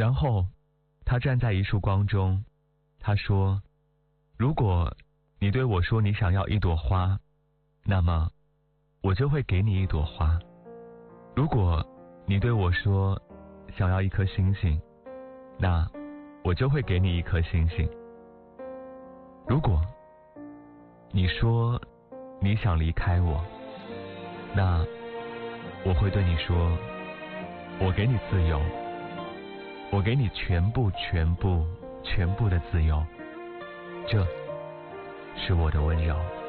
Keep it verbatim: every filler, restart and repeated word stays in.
然后他站在一束光中，他说，如果你对我说你想要一朵花，那么我就会给你一朵花。如果你对我说想要一颗星星，那我就会给你一颗星星。如果你说你想离开我，那我会对你说，我给你自由，我给你全部全部全部的自由，这是我的温柔。